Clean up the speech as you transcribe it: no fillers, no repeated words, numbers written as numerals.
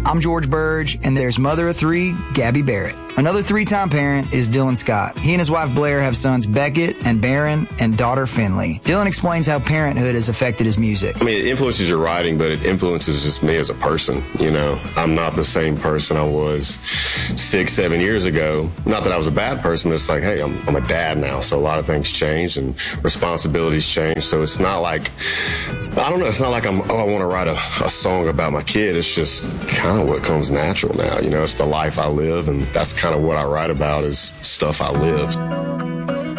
I'm George Burge, and there's mother of three, Gabby Barrett. Another three-time parent is Dylan Scott. He and his wife Blair have sons Beckett and Barron and daughter Finley. Dylan explains how parenthood has affected his music. I mean, it influences your writing, but it influences just me as a person, you know. I'm not the same person I was 6-7 years ago. Not that I was a bad person, but it's like, hey, I'm a dad now, so a lot of things change and responsibilities change. So it's not like, I don't know, it's not like I want to write a song about my kid. It's just kind of what comes natural now, you know. It's the life I live, and that's kind of what I write about is stuff I lived.